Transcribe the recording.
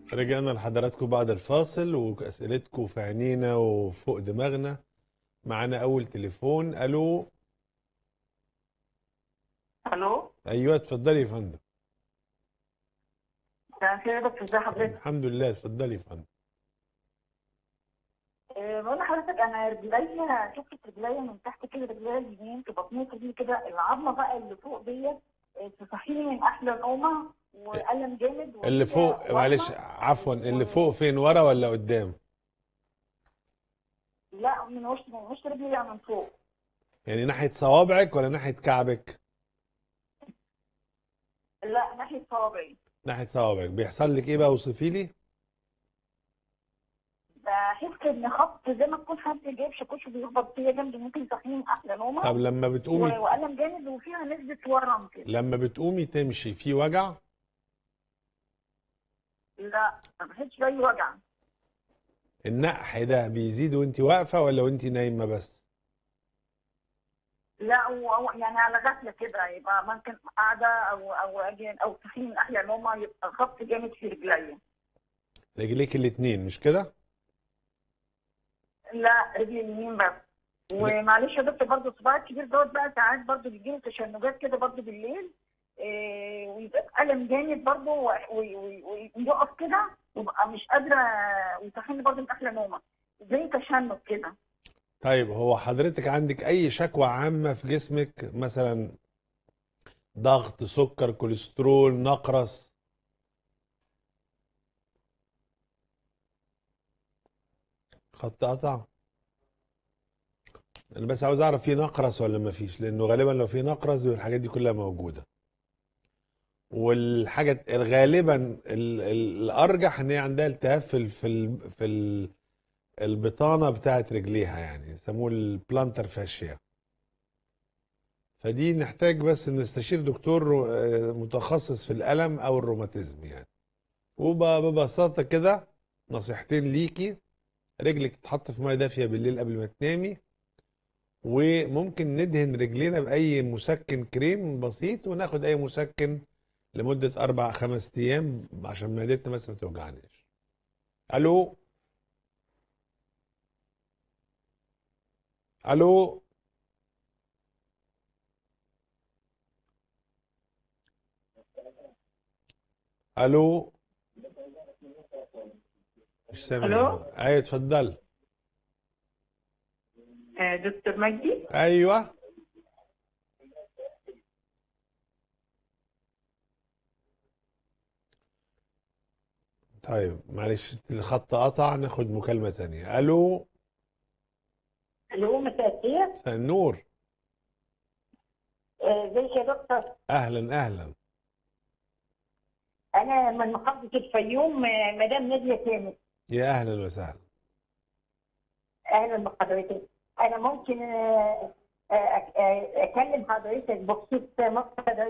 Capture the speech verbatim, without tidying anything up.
رجعنا لحضراتكم بعد الفاصل وأسئلتكم في عينينا وفوق دماغنا. معانا أول تليفون. ألو. الو. أيوه اتفضلي يا فندم. مساء الخير يا دكتور، ازي حضرتك؟ الحمد لله، اتفضلي يا فندم. أه بقول لحضرتك انا رجليا، شفت رجليا من تحت كده، رجليا اليمين في بطنية دي كده، العظمه بقى اللي فوق ديت أه، تصحيني من احلى نومه والم جامد اللي وهي فوق معلش ورمه. عفوا، و... اللي فوق فين، ورا ولا قدام؟ لا، من وش من وش رجلي من فوق. يعني ناحية صوابعك ولا ناحية كعبك؟ لا، ناحيه صوابعي. ناحية صوابعك. بيحصل لك ايه بقى؟ اوصفي لي. بحس ان خبط زي ما تكون حد جايب شاكوش بيخبط فيا جنبي، ممكن يصحيني من احلى طب نومه. لما و... بتقومي والم جامد وفيها نسبه ورم كده. لما بتقومي تمشي في وجع؟ لا، ما بحسش باي وجع. النقح ده بيزيد وانت واقفة ولا وانت نايمة بس؟ لا، و- يعني على غفله كده، يبقى ممكن قاعده او او اجي او صحيح من احلى نومه، يبقى خبط جامد في رجليا. رجليك الاتنين مش كده؟ لا، رجلي اليمين بس. ومعلش يا دكتور، برضه صباعي الكبير دوت بقى ساعات برضه بيجيلي تشنجات كده برضه بالليل. إيه، ويبقى ألم جامد برضه و- و- و- ويقف كده ويبقى مش قادره، ويصحيني برضه من احلى نومه، زي تشنج كده. طيب هو حضرتك عندك اي شكوى عامة في جسمك؟ مثلا ضغط، سكر، كوليسترول، نقرس؟ خط قطع. انا بس عاوز اعرف في نقرس ولا ما فيش، لانه غالبا لو في نقرس يبقى الحاجات دي كلها موجودة. والحاجة غالبا ال- ال- الارجح ان هي عندها التهاب في ال- في ال- في ال- البطانة بتاعت رجليها، يعني يسموه البلانتر فاشيا. فدي نحتاج بس نستشير دكتور آه، متخصص في الألم أو الروماتيزم يعني. وببساطة كده نصيحتين ليكي: رجلك تتحط في ميه دافية بالليل قبل ما تنامي، وممكن ندهن رجلينا بأي مسكن كريم بسيط، وناخد أي مسكن لمدة أربع خمس أيام عشان معدتنا بس ما توجعناش. ألو. ألو. ألو. مش سامع. الو. أيوة اتفضل. آه، دكتور مجدي. أيوة. طيب معلش الخط قطع، ناخد مكالمة تانية. ألو. الو، مساء الخير. مساء النور. آه، ازيك يا دكتور؟ أهلا أهلا. انا من محافظه الفيوم، آه، مدام ناديه كامل. يا أهلا وسهلا. اهلا بحضرتك. انا ممكن آه، آه، آه، اكلم حضرتك بخصوص مقصد